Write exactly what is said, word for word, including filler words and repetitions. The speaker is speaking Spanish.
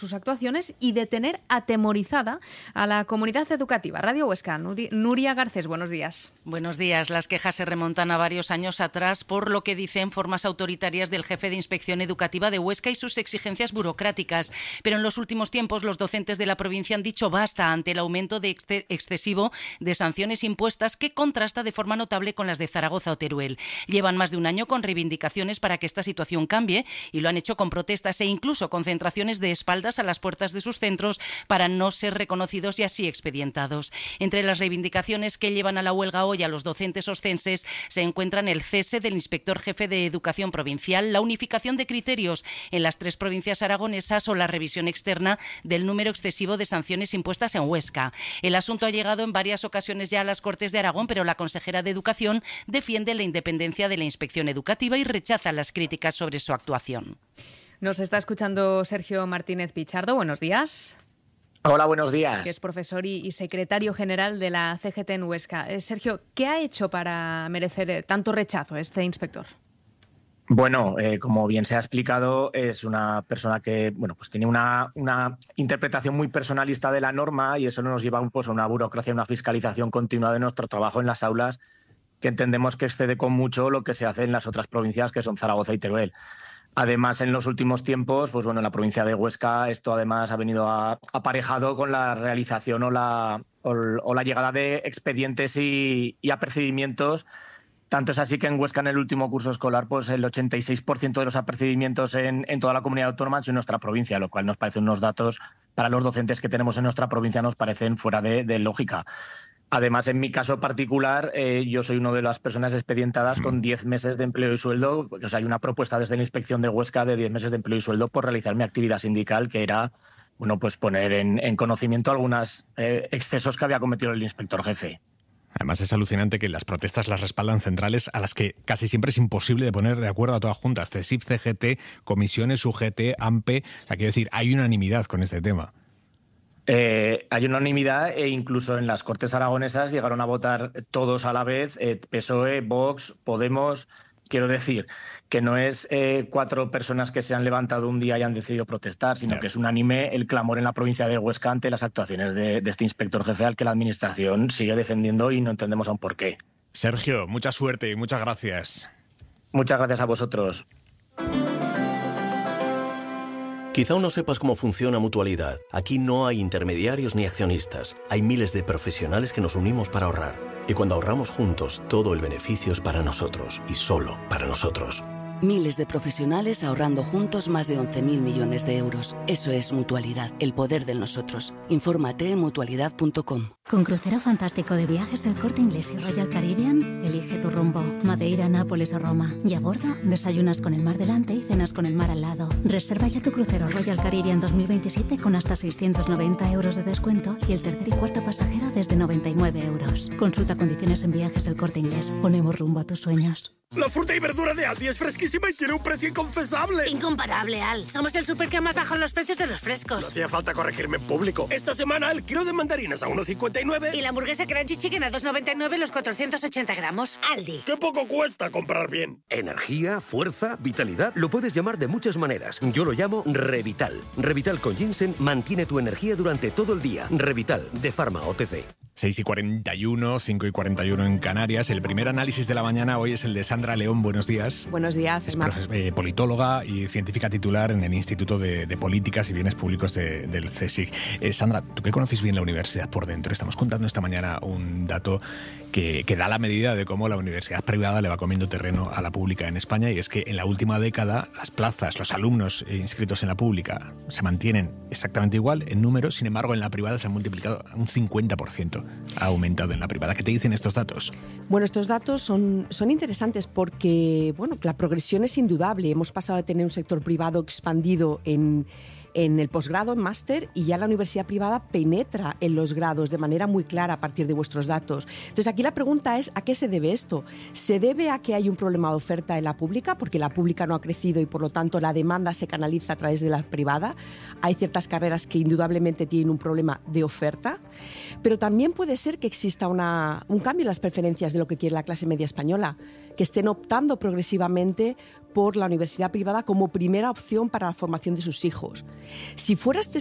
sus actuaciones y de tener atemorizada a la comunidad educativa. Radio Huesca, Nuria Garcés, buenos días. Buenos días. Las quejas se remontan a varios años atrás por lo que dicen formas autoritarias del jefe de Inspección Educativa de Huesca y sus exigencias burocráticas. Pero en los últimos tiempos los docentes de la provincia han dicho basta ante el aumento de ex- excesivo de sanciones impuestas que contrasta de forma notable con las de Zaragoza o Teruel. Llevan más de un año con reivindicaciones para que esta situación cambie y lo han hecho con protestas e incluso concentraciones de espaldas a las puertas de sus centros para no ser reconocidos y así expedientados. Entre las reivindicaciones que llevan a la huelga hoy a los docentes oscenses se encuentran el cese del inspector jefe de Educación provincial, la unificación de criterios en las tres provincias aragonesas o la revisión externa del número excesivo de sanciones impuestas en Huesca. El asunto ha llegado en varias ocasiones ya a las Cortes de Aragón, pero la consejera de Educación defiende la independencia de la Inspección Educativa y rechaza las críticas sobre su actuación. Nos está escuchando Sergio Martínez Pichardo. Buenos días. Hola, buenos días. Que es profesor y, y secretario general de la C G T en Huesca. Eh, Sergio, ¿qué ha hecho para merecer eh, tanto rechazo este inspector? Bueno, eh, como bien se ha explicado, es una persona que bueno, pues tiene una, una interpretación muy personalista de la norma y eso nos lleva pues, a una burocracia, una fiscalización continua de nuestro trabajo en las aulas que entendemos que excede con mucho lo que se hace en las otras provincias que son Zaragoza y Teruel. Además, en los últimos tiempos, pues bueno, en la provincia de Huesca esto además ha venido a, aparejado con la realización o la, o, o la llegada de expedientes y, y apercibimientos. Tanto es así que en Huesca en el último curso escolar pues el ochenta y seis por ciento de los apercibimientos en, en toda la comunidad autónoma han sido en nuestra provincia, lo cual nos parecen unos datos para los docentes que tenemos en nuestra provincia nos parecen fuera de, de lógica. Además, en mi caso particular, eh, yo soy una de las personas expedientadas con diez meses de empleo y sueldo. O sea, hay una propuesta desde la Inspección de Huesca de diez meses de empleo y sueldo por realizar mi actividad sindical, que era bueno, pues poner en, en conocimiento algunos eh, excesos que había cometido el inspector jefe. Además es alucinante que las protestas las respaldan centrales a las que casi siempre es imposible de poner de acuerdo a todas juntas. CESIF, C G T, comisiones, U G T, A M P... O sea, quiero decir, hay unanimidad con este tema. Eh, hay unanimidad e incluso en las Cortes aragonesas llegaron a votar todos a la vez, eh, P S O E, Vox, Podemos. Quiero decir que no es eh, cuatro personas que se han levantado un día y han decidido protestar, sino claro. que es unánime el clamor en la provincia de Huesca ante las actuaciones de, de este inspector jefe al que la Administración sigue defendiendo y no entendemos aún por qué. Sergio, mucha suerte y muchas gracias. Muchas gracias a vosotros. Quizá aún no sepas cómo funciona Mutualidad. Aquí no hay intermediarios ni accionistas. Hay miles de profesionales que nos unimos para ahorrar. Y cuando ahorramos juntos, todo el beneficio es para nosotros y solo para nosotros. Miles de profesionales ahorrando juntos más de once mil millones de euros. Eso es Mutualidad, el poder del nosotros. Infórmate en mutualidad punto com. Con crucero fantástico de viajes El Corte Inglés y Royal Caribbean, elige tu rumbo. Madeira, Nápoles o Roma. Y a bordo, desayunas con el mar delante y cenas con el mar al lado. Reserva ya tu crucero Royal Caribbean dos mil veintisiete con hasta seiscientos noventa euros de descuento y el tercer y cuarto pasajero desde noventa y nueve euros. Consulta condiciones en viajes El Corte Inglés. Ponemos rumbo a tus sueños. La fruta y verdura de Aldi es fresquísima y tiene un precio inconfesable. Incomparable, Al. Somos el súper que más bajan los precios de los frescos. No hacía falta corregirme en público. Esta semana el kilo de mandarinas a uno cincuenta y nueve. Y la hamburguesa Crunchy Chicken a dos noventa y nueve los cuatrocientos ochenta gramos. Aldi. ¡Qué poco cuesta comprar bien! Energía, fuerza, vitalidad. Lo puedes llamar de muchas maneras. Yo lo llamo Revital. Revital con ginseng mantiene tu energía durante todo el día. Revital, de Pharma O T C. seis y cuarenta y uno, cinco y cuarenta y uno en Canarias. El primer análisis de la mañana hoy es el de Sandra León. Buenos días. Buenos días, es profe- eh, politóloga y científica titular en el Instituto de, de Políticas y Bienes Públicos de, del CSIC. Eh, Sandra, tú que conoces bien la universidad por dentro, estamos contando esta mañana un dato que, que da la medida de cómo la universidad privada le va comiendo terreno a la pública en España, y es que en la última década las plazas, los alumnos inscritos en la pública se mantienen exactamente igual en número, sin embargo en la privada se han multiplicado un cincuenta por ciento. Ha aumentado en la privada. ¿Qué te dicen estos datos? Bueno, estos datos son, son interesantes porque bueno, la progresión es indudable. Hemos pasado de tener un sector privado expandido en, en el posgrado, en máster, y ya la universidad privada penetra en los grados de manera muy clara a partir de vuestros datos. Entonces, aquí la pregunta es, ¿a qué se debe esto? ¿Se debe a que hay un problema de oferta en la pública, porque la pública no ha crecido y por lo tanto la demanda se canaliza a través de la privada? Hay ciertas carreras que indudablemente tienen un problema de oferta, pero también puede ser que exista una, un cambio en las preferencias de lo que quiere la clase media española, que que estén optando progresivamente por la universidad privada como primera opción para la formación de sus hijos. Si fuera este